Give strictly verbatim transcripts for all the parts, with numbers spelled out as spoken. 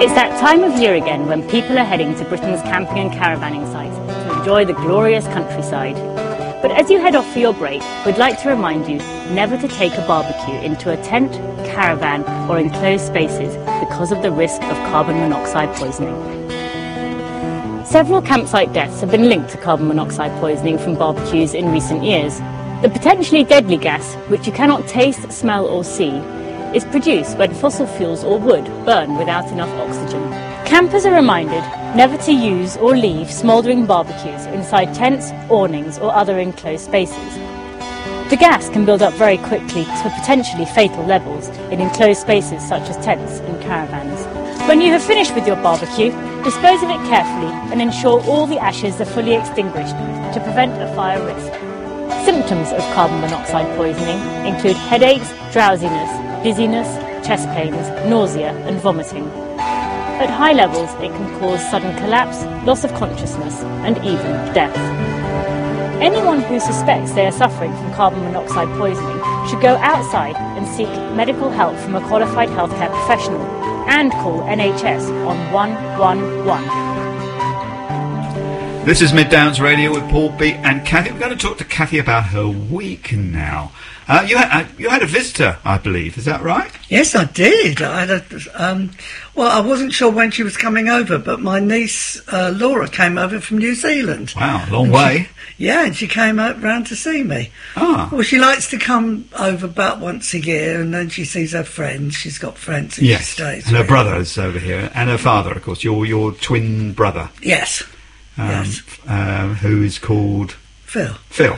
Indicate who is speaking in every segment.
Speaker 1: It's that time of year again when people are heading to Britain's camping and caravanning sites to enjoy the glorious countryside. But as you head off for your break, we'd like to remind you never to take a barbecue into a tent, caravan or enclosed spaces because of the risk of carbon monoxide poisoning. Several campsite deaths have been linked to carbon monoxide poisoning from barbecues in recent years. The potentially deadly gas, which you cannot taste, smell or see, is produced when fossil fuels or wood burn without enough oxygen. Campers are reminded never to use or leave smouldering barbecues inside tents, awnings or other enclosed spaces. The gas can build up very quickly to potentially fatal levels in enclosed spaces such as tents and caravans. When you have finished with your barbecue, dispose of it carefully and ensure all the ashes are fully extinguished to prevent a fire risk. Symptoms of carbon monoxide poisoning include headaches, drowsiness, dizziness, chest pains, nausea and vomiting. At high levels, it can cause sudden collapse, loss of consciousness and even death. Anyone who suspects they are suffering from carbon monoxide poisoning should go outside and seek medical help from a qualified healthcare professional and call N H S on one one one.
Speaker 2: This is Mid Downs Radio with Paul B and Kathy. We're going to talk to Kathy about her week now. Uh, you, had, uh, you had a visitor, I believe, is that right?
Speaker 3: Yes, I did. I had a, um, well, I wasn't sure when she was coming over, but my niece, uh, Laura, came over from New Zealand.
Speaker 2: Wow, long
Speaker 3: and
Speaker 2: way.
Speaker 3: She, yeah, and she came out round to see me.
Speaker 2: Ah.
Speaker 3: Well, she likes to come over about once a year, and then she sees her friends. She's got friends that
Speaker 2: yes.
Speaker 3: she stays
Speaker 2: and her
Speaker 3: with.
Speaker 2: brother's over here, and her father, of course, your, your twin brother.
Speaker 3: Yes.
Speaker 2: Um,
Speaker 3: yes.
Speaker 2: Uh, who is called...
Speaker 3: Phil.
Speaker 2: Phil.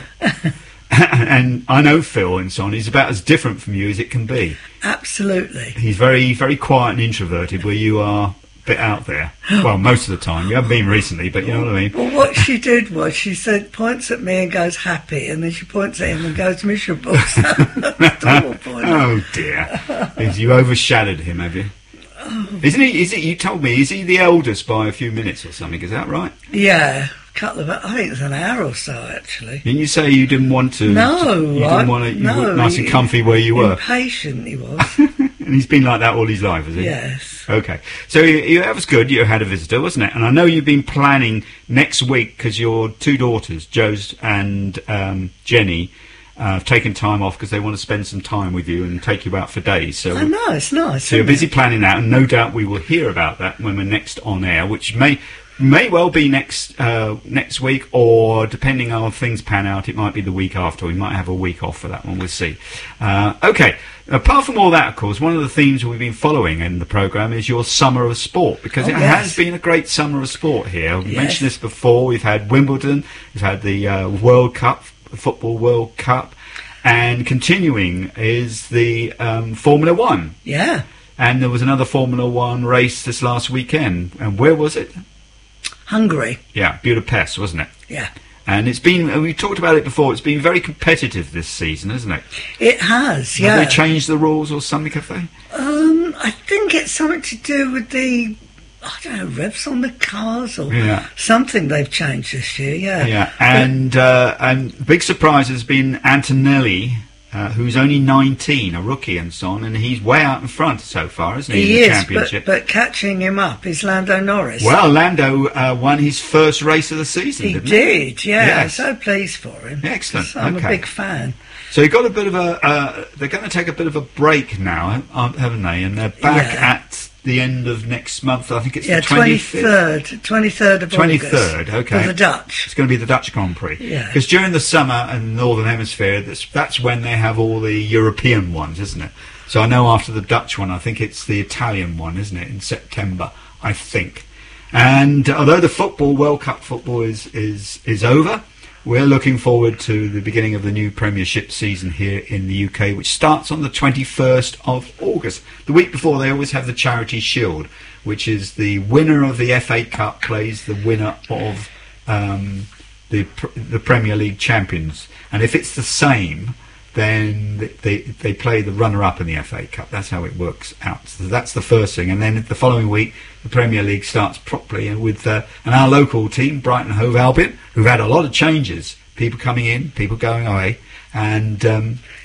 Speaker 2: And I know Phil and so on. He's about as different from you as it can be.
Speaker 3: Absolutely.
Speaker 2: He's very, very quiet and introverted, where you are a bit out there. Well, most of the time. You haven't been recently, but you know what I mean.
Speaker 3: Well, what she did was she said, points at me and goes happy, and then she points at him and goes miserable. So that's the whole point.
Speaker 2: Oh dear. You overshadowed him, have you? Oh. Isn't he? Is it? You told me. Is he the eldest by a few minutes or something? Is that right?
Speaker 3: Yeah. Couple of, I think it's an hour or so, actually.
Speaker 2: Didn't you say you didn't want to?
Speaker 3: No,
Speaker 2: you didn't
Speaker 3: I,
Speaker 2: want to. You
Speaker 3: no,
Speaker 2: were nice and comfy where you were.
Speaker 3: Impatient, he was.
Speaker 2: And he's been like that all his life, has he?
Speaker 3: Yes.
Speaker 2: Okay. So you, you, that was good. You had a visitor, wasn't it? And I know you've been planning next week because your two daughters, Jo's and um, Jenny, uh, have taken time off because they want to spend some time with you and take you out for days. So
Speaker 3: I know, it's nice.
Speaker 2: So you're busy planning that, and no doubt we will hear about that when we're next on air, which may. May well be next uh, next week, or depending on how things pan out, it might be the week after. We might have a week off for that one. We'll see. Uh, okay. Apart from all that, of course, one of the themes we've been following in the programme is your summer of sport, because
Speaker 3: oh,
Speaker 2: it
Speaker 3: yes.
Speaker 2: has been a great summer of sport here. We
Speaker 3: yes.
Speaker 2: mentioned this before. We've had Wimbledon, we've had the uh, World Cup, the Football World Cup, and continuing is the um, Formula One.
Speaker 3: Yeah.
Speaker 2: And there was another Formula One race this last weekend. And where was it?
Speaker 3: Hungary.
Speaker 2: Yeah, Budapest, wasn't it?
Speaker 3: Yeah.
Speaker 2: And it's been, and we talked about it before, it's been very competitive this season, hasn't it?
Speaker 3: It has, yeah.
Speaker 2: Have they changed the rules or something, have they?
Speaker 3: Um, I think it's something to do with the, I don't know, revs on the cars or
Speaker 2: yeah.
Speaker 3: something they've changed this year, yeah.
Speaker 2: Yeah, and, uh, and the big surprise has been Antonelli, Uh, who's only nineteen, a rookie and so on, and he's way out in front so far, isn't he,
Speaker 3: he
Speaker 2: in the
Speaker 3: is,
Speaker 2: championship?
Speaker 3: But, but catching him up is Lando Norris.
Speaker 2: Well, Lando uh, won his first race of the season,
Speaker 3: he
Speaker 2: didn't
Speaker 3: did,
Speaker 2: he?
Speaker 3: yeah.
Speaker 2: Yes.
Speaker 3: So pleased for him.
Speaker 2: Excellent.
Speaker 3: So I'm
Speaker 2: okay.
Speaker 3: a big fan.
Speaker 2: So you've got a bit of a, uh, they're going to take a bit of a break now, haven't they? And they're back
Speaker 3: yeah.
Speaker 2: at the end of next month. I think it's
Speaker 3: yeah,
Speaker 2: the twenty-fifth.
Speaker 3: twenty-third, twenty-third of
Speaker 2: twenty-third,
Speaker 3: August.
Speaker 2: okay.
Speaker 3: For the Dutch.
Speaker 2: It's going to be the Dutch Grand Prix.
Speaker 3: Yeah.
Speaker 2: Because during the summer and the Northern Hemisphere, that's, that's when they have all the European ones, isn't it? So I know after the Dutch one, I think it's the Italian one, isn't it, in September, I think. And although the football, World Cup football is, is, is over, we're looking forward to the beginning of the new Premiership season here in the U K, which starts on the twenty-first of August. The week before, they always have the Charity Shield, which is the winner of the F A Cup plays the winner of um, the the Premier League champions. And if it's the same, then they they play the runner-up in the F A Cup. That's how it works out. So that's the first thing. And then the following week, the Premier League starts properly with uh, and our local team, Brighton and Hove Albion, who've had a lot of changes. People coming in, people going away. And um,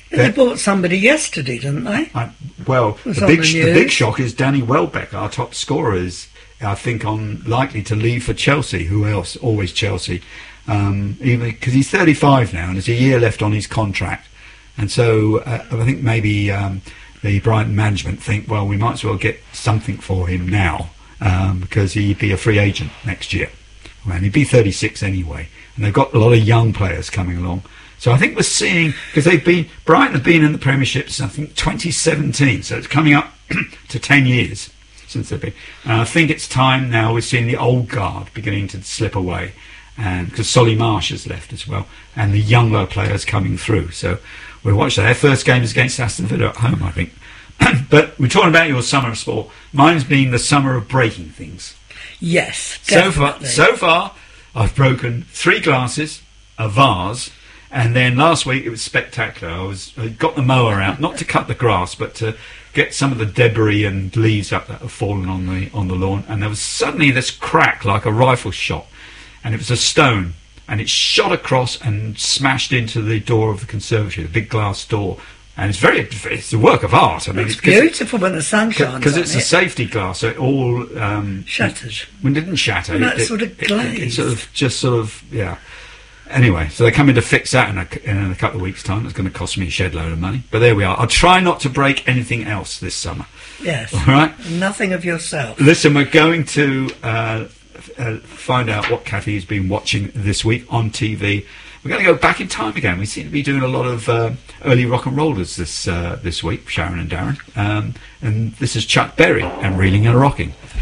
Speaker 3: They bought somebody yesterday, didn't they?
Speaker 2: I, well,
Speaker 3: Was
Speaker 2: the
Speaker 3: on
Speaker 2: big,
Speaker 3: the
Speaker 2: the big
Speaker 3: news.
Speaker 2: shock is Danny Welbeck, our top scorer, is, I think, on likely to leave for Chelsea. Who else? Always Chelsea. Um, even because he's thirty-five now and there's a year left on his contract. And so uh, I think maybe um, the Brighton management think, well, we might as well get something for him now um, because he'd be a free agent next year. Well, he'd be thirty-six anyway. And they've got a lot of young players coming along. So I think we're seeing, because they've been, Brighton have been in the Premiership since I think twenty seventeen, so it's coming up to ten years since they've been. And I think it's time now we're seeing the old guard beginning to slip away, and because Solly Marsh has left as well, and the younger players coming through. So we'll watch that. Their first game is against Aston Villa at home, I think. But we're talking about your summer of sport. Mine's been the summer of breaking things.
Speaker 3: Yes,
Speaker 2: So far,
Speaker 3: definitely.
Speaker 2: so far, I've broken three glasses, a vase, and then last week it was spectacular. I was I got the mower out, not to cut the grass, but to get some of the debris and leaves up that have fallen on the on the lawn. And there was suddenly this crack like a rifle shot, and it was a stone, and it shot across and smashed into the door of the conservatory, the big glass door. And it's very, it's a work of art. I mean,
Speaker 3: It's
Speaker 2: because
Speaker 3: beautiful when the sun shines
Speaker 2: because
Speaker 3: on
Speaker 2: it's a
Speaker 3: it.
Speaker 2: safety glass, so it all um,
Speaker 3: Shattered.
Speaker 2: Well, it didn't shatter.
Speaker 3: No,
Speaker 2: it,
Speaker 3: it's
Speaker 2: it-
Speaker 3: sort of
Speaker 2: it- it-
Speaker 3: glazed.
Speaker 2: It, sort of just sort of yeah. Anyway, so they're coming to fix that in a, in a couple of weeks' time. It's going to cost me a shed load of money, but there we are. I'll try not to break anything else this summer.
Speaker 3: Yes.
Speaker 2: All right.
Speaker 3: Nothing of yourself.
Speaker 2: Listen, we're going to uh, f- uh, find out what Kathy has been watching this week on T V. We're going to go back in time again. We seem to be doing a lot of uh, early rock and rollers this uh, this week, Sharon and Darren. Um, and this is Chuck Berry and Reeling and Rocking.